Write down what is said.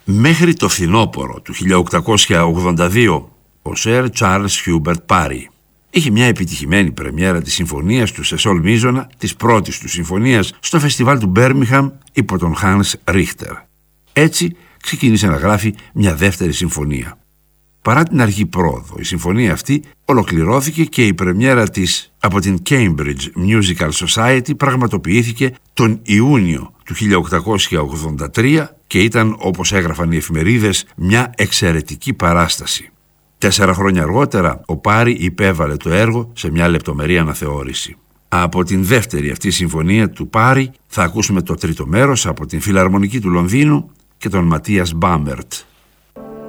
Μέχρι το φθινόπωρο του 1882, ο Sir Charles Hubert Parry είχε μια επιτυχημένη πρεμιέρα της συμφωνίας του σε σολ μίζωνα, της πρώτης του συμφωνίας, στο φεστιβάλ του Μπέρμιγχαμ υπό τον Hans Richter. Έτσι ξεκίνησε να γράφει μια δεύτερη συμφωνία. Παρά την αργή πρόοδο, η συμφωνία αυτή ολοκληρώθηκε και η πρεμιέρα της από την Cambridge Musical Society πραγματοποιήθηκε τον Ιούνιο του 1883 και ήταν, όπως έγραφαν οι εφημερίδες, μια εξαιρετική παράσταση. 4 χρόνια αργότερα, ο Πάρι υπέβαλε το έργο σε μια λεπτομερή αναθεώρηση. Από την δεύτερη αυτή συμφωνία του Πάρι θα ακούσουμε το τρίτο μέρος από την Φιλαρμονική του Λονδίνου και τον Ματίας Μπάμερτ.